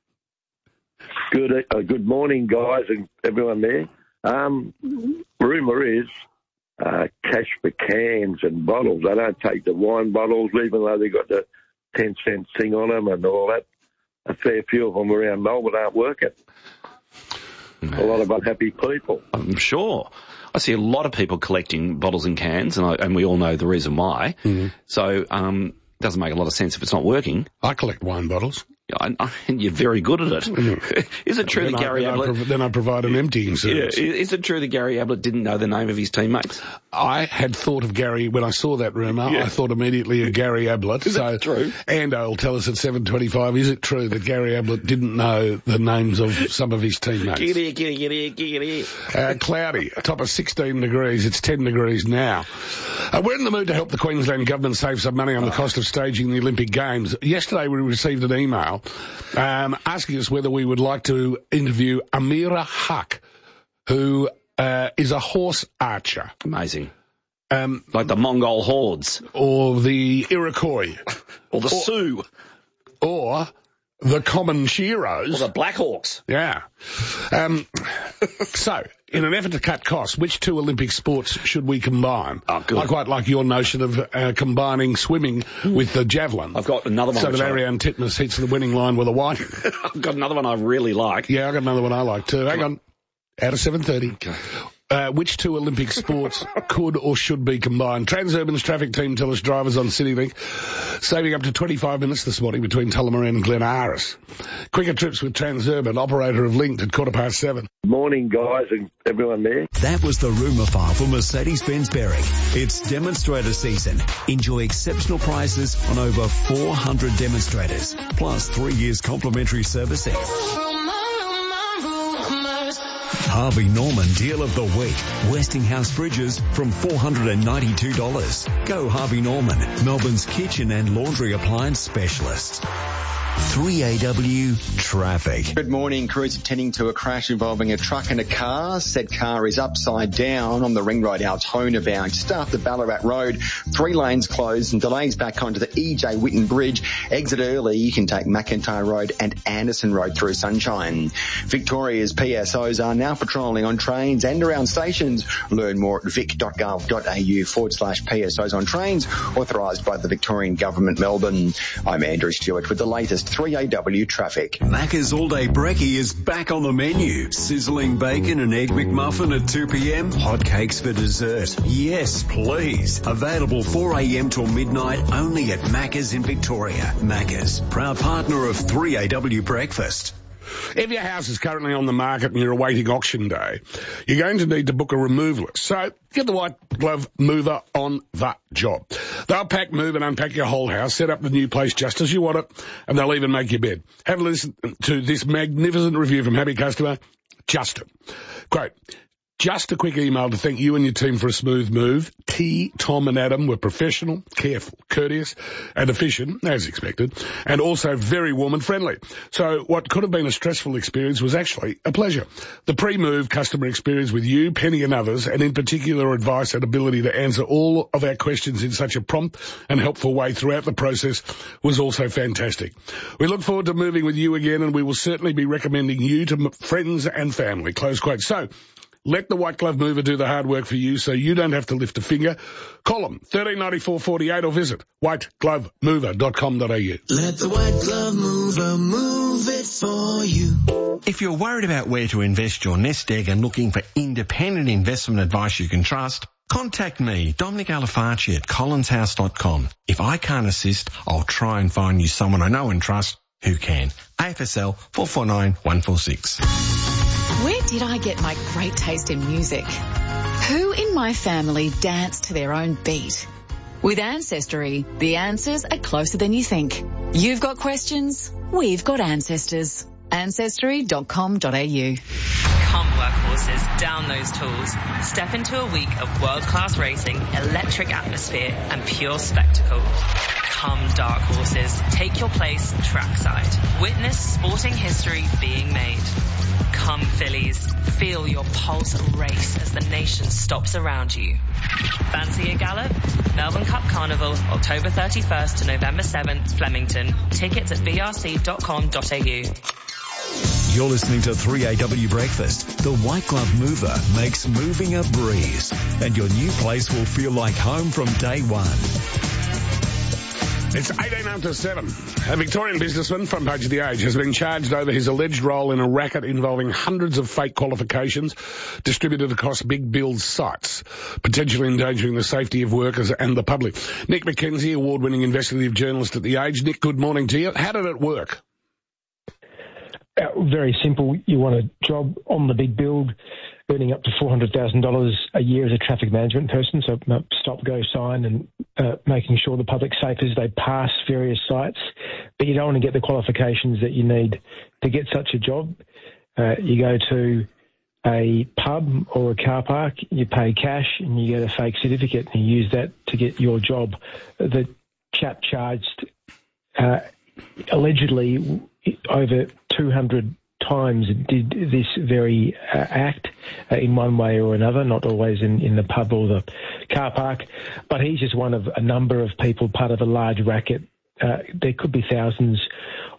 Good uh, good morning, guys, and everyone there. Um, rumour is uh, cash for cans and bottles. They don't take the wine bottles, even though they've got the ten cent thing on them and all that. A fair few of them around Melbourne aren't working. No. A lot of unhappy people. I'm sure. I see a lot of people collecting bottles and cans, and, I, and we all know the reason why. Mm-hmm. So um, it doesn't make a lot of sense if it's not working. I collect wine bottles. I, I, you're very good at it. Mm. Is it true then that I, Gary then Ablett... I prov- then I provide an emptying service. Yeah, is it true that Gary Ablett didn't know the name of his teammates? I had thought of Gary, when I saw that rumour, yeah. I thought immediately of Gary Ablett. Is so, that true? Ando will tell us at seven twenty-five, is it true that Gary Ablett didn't know the names of some of his teammates? Giggity, giggity, giggity, giggity. Uh, cloudy, a top of sixteen degrees. It's ten degrees now. Uh, we're in the mood to help the Queensland government save some money on the cost of staging the Olympic Games. Yesterday we received an email um, asking us whether we would like to interview Amira Huck, who uh, is a horse archer. Amazing. Um, like the Mongol hordes. Or the Iroquois. Or the or, Sioux. Or the Common Sheroes. Or the Blackhawks. Yeah. Um, so, in an effort to cut costs, which two Olympic sports should we combine? Oh, good. I quite like your notion of uh, combining swimming with the javelin. I've got another one. So that Ariane Titmus hits the winning line with a white. I've got another one I really like. Yeah, I've got another one I like too. Hang on. Out of seven thirty. Okay. Uh, which two Olympic sports could or should be combined? Transurban's traffic team tell us drivers on CityLink saving up to twenty-five minutes this morning between Tullamarine and Glen Iris. Quicker trips with Transurban, operator of Linked at quarter past seven. Morning, guys, and everyone there. That was the rumour file for Mercedes-Benz Berwick. It's demonstrator season. Enjoy exceptional prices on over four hundred demonstrators, plus three years complimentary servicing. Harvey Norman Deal of the Week. Westinghouse fridges from four hundred ninety-two dollars. Go Harvey Norman, Melbourne's kitchen and laundry appliance specialist. three A W traffic. Good morning. Crews attending to a crash involving a truck and a car. Said car is upside down on the Ring Road Altona bound. Just after Ballarat Road, three lanes closed and delays back onto the E J Whitten Bridge. Exit early. You can take McIntyre Road and Anderson Road through Sunshine. Victoria's P S Os are now patrolling on trains and around stations. Learn more at vic.gov.au forward slash PSOs on trains, authorised by the Victorian Government, Melbourne. I'm Andrew Stewart with the latest three A W traffic. Macca's All Day Brekkie is back on the menu. Sizzling bacon and egg McMuffin at two p.m. Hot cakes for dessert. Yes, please. Available four a.m. till midnight only at Macca's in Victoria. Macca's, proud partner of three A W Breakfast. If your house is currently on the market and you're awaiting auction day, you're going to need to book a removalist. So get the White Glove Mover on the job. They'll pack, move and unpack your whole house, set up the new place just as you want it, and they'll even make your bed. Have a listen to this magnificent review from happy customer Justin. Quote, just a quick email to thank you and your team for a smooth move. T, Tom and Adam were professional, careful, courteous and efficient, as expected, and also very warm and friendly. So what could have been a stressful experience was actually a pleasure. The pre-move customer experience with you, Penny and others, and in particular advice and ability to answer all of our questions in such a prompt and helpful way throughout the process was also fantastic. We look forward to moving with you again, and we will certainly be recommending you to m- friends and family. Close quote. So, let the White Glove Mover do the hard work for you so you don't have to lift a finger. Call them thirteen ninety-four forty-eight or visit white glove mover dot com dot a u. Let the White Glove Mover move it for you. If you're worried about where to invest your nest egg and looking for independent investment advice you can trust, contact me, Dominic Alafaci at collins house dot com. If I can't assist, I'll try and find you someone I know and trust who can. A F S L four four nine one four six. Where did I get my great taste in music? Who in my family danced to their own beat? With Ancestry, the answers are closer than you think. You've got questions, we've got ancestors. ancestry dot com dot a u. Come workhorses, down those tools. Step into a week of world-class racing, electric atmosphere and pure spectacle. Come dark horses, take your place trackside. Witness sporting history being made. Come fillies, feel your pulse race as the nation stops around you. Fancy a gallop? Melbourne Cup Carnival, October thirty-first to November seventh, Flemington. Tickets at v r c dot com dot a u. You're listening to three A W Breakfast. The White Glove Mover makes moving a breeze, and your new place will feel like home from day one. It's eighteen after seven. A Victorian businessman, front page of The Age, has been charged over his alleged role in a racket involving hundreds of fake qualifications distributed across big build sites, potentially endangering the safety of workers and the public. Nick McKenzie, award-winning investigative journalist at The Age. Nick, good morning to you. How did it work? Uh, very simple. You want a job on the big build, earning up to four hundred thousand dollars a year as a traffic management person, so stop-go sign and uh, making sure the public's safe as they pass various sites. But you don't want to get the qualifications that you need to get such a job. Uh, you go to a pub or a car park, you pay cash and you get a fake certificate and you use that to get your job. The chap charged uh, allegedly over two hundred times did this very uh, act uh, in one way or another, not always in, in the pub or the car park, but he's just one of a number of people part of a large racket. Uh, there could be thousands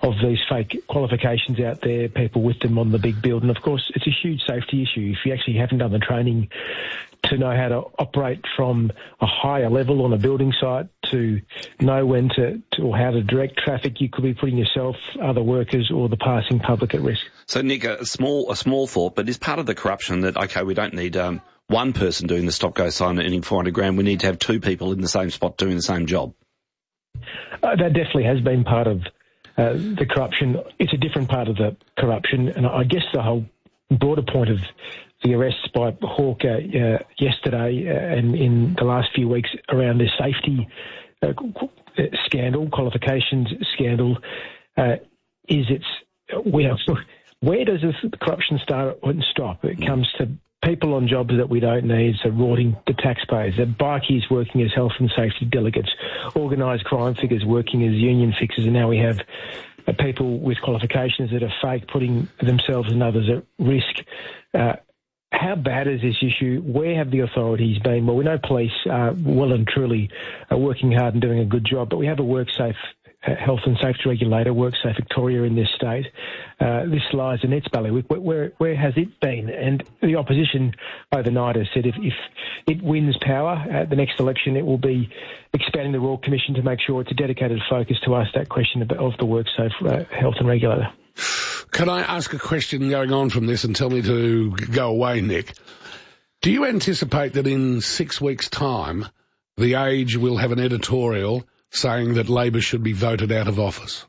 of these fake qualifications out there, people with them on the big build. And, of course, it's a huge safety issue. If you actually haven't done the training to know how to operate from a higher level on a building site, to know when to, to or how to direct traffic, you could be putting yourself, other workers or the passing public at risk. So, Nick, a small a small thought, but is part of the corruption that, OK, we don't need um, one person doing the stop-go sign and earning four hundred grand, we need to have two people in the same spot doing the same job? Uh, that definitely has been part of uh, the corruption. It's a different part of the corruption, and I guess the whole broader point of the arrests by Hawker uh, yesterday uh, and in the last few weeks around the safety uh, scandal, qualifications scandal, uh, is it's where, where does this corruption start and stop? It comes to people on jobs that we don't need, so rorting the taxpayers, the bikies working as health and safety delegates, organised crime figures working as union fixers, and now we have uh, people with qualifications that are fake, putting themselves and others at risk. Uh, how bad is this issue? Where have the authorities been? Well, we know police are well and truly are working hard and doing a good job, but we have a WorkSafe uh, health and safety regulator, WorkSafe Victoria, in this state. Uh, this lies in its bailiwick. Where, where, where has it been? And the opposition overnight has said if, if it wins power at the next election, it will be expanding the Royal Commission to make sure it's a dedicated focus to ask that question of the WorkSafe uh, health and regulator. Can I ask a question going on from this and tell me to go away, Nick? Do you anticipate that in six weeks' time, The Age will have an editorial saying that Labor should be voted out of office?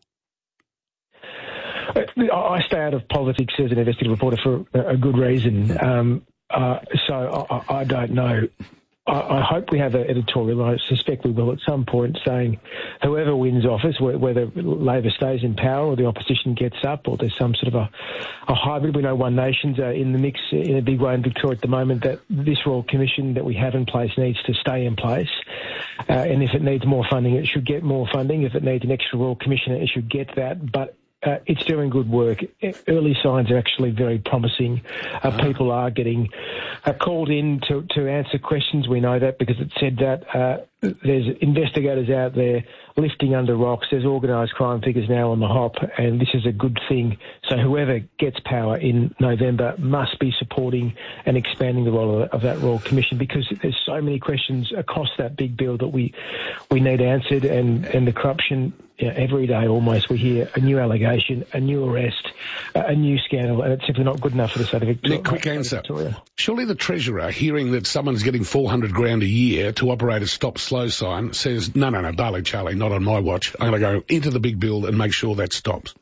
I stay out of politics as an investigative reporter for a good reason. Um, uh, so I, I don't know. I, I hope we have an editorial. I suspect we will at some point, saying whoever wins office, whether Labor stays in power or the opposition gets up, or there's some sort of a, a hybrid. We know One Nation's uh, in the mix in a big way in Victoria at the moment, that this Royal Commission that we have in place needs to stay in place. Uh, and if it needs more funding, it should get more funding. If it needs an extra Royal Commissioner, it should get that. But Uh, it's doing good work. Early signs are actually very promising. Uh, people are getting uh, called in to, to answer questions. We know that because it said that. Uh, there's investigators out there lifting under rocks. There's organised crime figures now on the hop, and this is a good thing. So whoever gets power in November must be supporting and expanding the role of, of that Royal Commission, because there's so many questions across that big bill that we we need answered, and, and the corruption. You know, every day almost we hear a new allegation, a new arrest, uh, a new scandal, and it's simply not good enough for the state of Victoria. Nick, quick answer. Surely the Treasurer, hearing that someone's getting four hundred grand a year to operate a stop slow sign, says, no, no, no, darling Charlie, not on my watch. I'm going to go into the big bill and make sure that stops.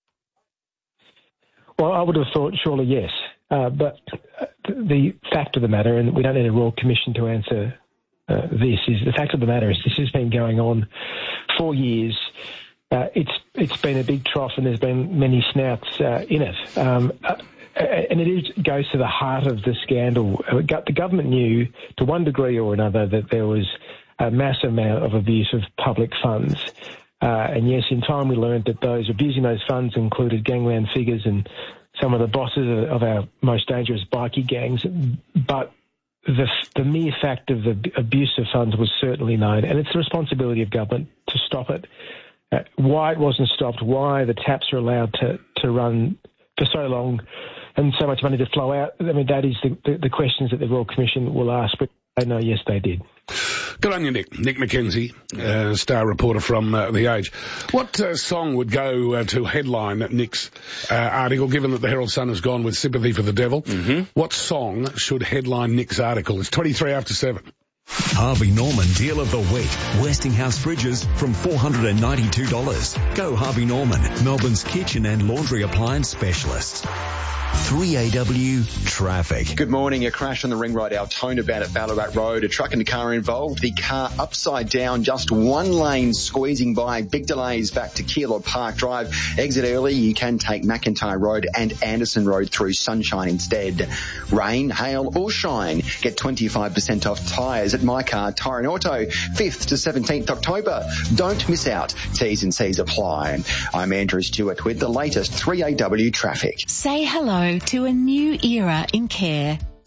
Well, I would have thought surely yes. Uh, but the fact of the matter, and we don't need a Royal Commission to answer uh, this, is the fact of the matter is this has been going on for years. Uh, it's it's been a big trough, and there's been many snouts uh, in it. Um, uh, and it is, goes to the heart of the scandal. The government knew, to one degree or another, that there was a massive amount of abuse of public funds. Uh, and yes, in time we learned that those abusing those funds included gangland figures and some of the bosses of our most dangerous bikie gangs. But the, the mere fact of the abuse of funds was certainly known, and it's the responsibility of government to stop it. Uh, why it wasn't stopped, why the taps are allowed to, to run for so long and so much money to flow out, I mean, that is the, the, the questions that the Royal Commission will ask, but they know, yes, they did. Good on you, Nick. Nick McKenzie, uh, star reporter from uh, The Age. What uh, song would go uh, to headline Nick's uh, article, given that the Herald Sun has gone with Sympathy for the Devil? Mm-hmm. What song should headline Nick's article? It's twenty-three after seven. Harvey Norman Deal of the Week. Westinghouse fridges from four hundred ninety-two dollars. Go Harvey Norman, Melbourne's kitchen and laundry appliance specialist. three A W traffic. Good morning. A crash on the ring road Altona bound at Ballarat Road. A truck and a car involved. The car upside down, just one lane squeezing by. Big delays back to Keilor Park Drive. Exit early. You can take McIntyre Road and Anderson Road through Sunshine instead. Rain, hail or shine. Get twenty-five percent off tyres at My Car Tyre and Auto. fifth to seventeenth October. Don't miss out. T's and C's apply. I'm Andrew Stewart with the latest three A W traffic. Say hello to a new era in care.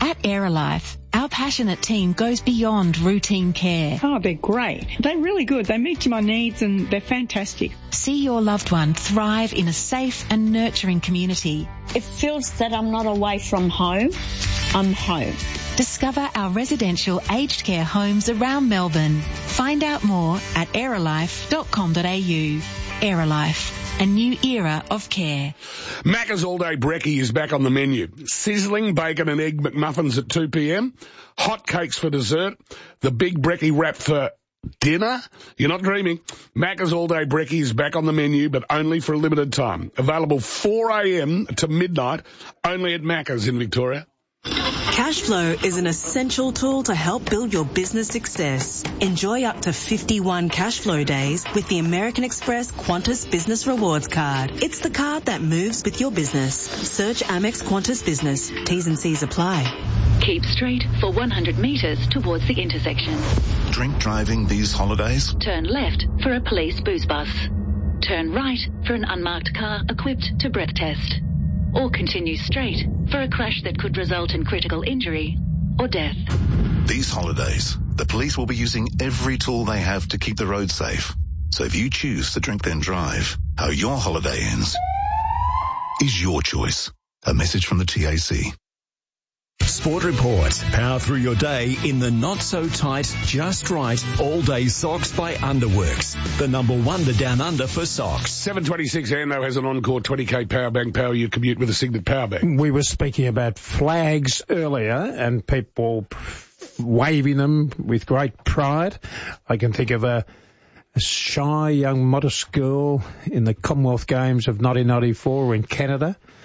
At Aerolife, our passionate team goes beyond routine care. Oh, they're great. They're really good. They meet my needs and they're fantastic. See your loved one thrive in a safe and nurturing community. It feels that I'm not away from home. I'm home. Discover our residential aged care homes around Melbourne. Find out more at aerolife dot com dot a u. Aerolife, a new era of care. Macca's All Day Brekkie is back on the menu. Sizzling bacon and egg McMuffins at two p.m, hot cakes for dessert, the big brekkie wrap for dinner. You're not dreaming. Macca's All Day Brekkie is back on the menu, but only for a limited time. Available four a.m. to midnight, only at Macca's in Victoria. Cashflow is an essential tool to help build your business success. Enjoy up to fifty-one Cashflow days with the American Express Qantas Business Rewards Card. It's the card that moves with your business. Search Amex Qantas Business. T's and C's apply. Keep straight for one hundred metres towards the intersection. Drink driving these holidays? Turn left for a police booze bus. Turn right for an unmarked car equipped to breath test. Or continue straight for a crash that could result in critical injury or death. These holidays, the police will be using every tool they have to keep the road safe. So if you choose to drink then drive, how your holiday ends is your choice. A message from the T A C. Sport Report. Power through your day in the not-so-tight, just right, all-day socks by Underworks. The number one to down under for socks. seven twenty-six, Ando has an Encore twenty K power bank. Power your commute with a Signet power bank. We were speaking about flags earlier and people waving them with great pride. I can think of a, a shy young modest girl in the Commonwealth Games of nineteen ninety-four in Canada